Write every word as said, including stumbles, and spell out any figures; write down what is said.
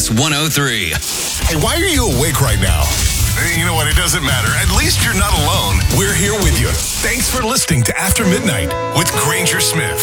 Kiss one oh three. Hey, why are you awake right now? You know what? It doesn't matter. At least you're not alone. We're here with you. Thanks for listening to After Midnight with Granger Smith.